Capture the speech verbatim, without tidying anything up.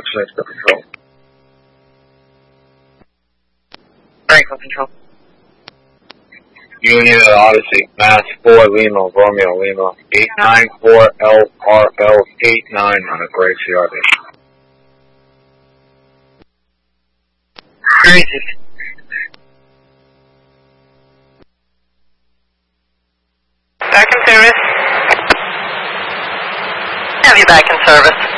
Six for control. Franklin Control. Union Odyssey, Mass four Lima, Romeo Lima, eight nine four L R L eight nine on a Grace Yard. Crazy. Back in service. Have you back in service.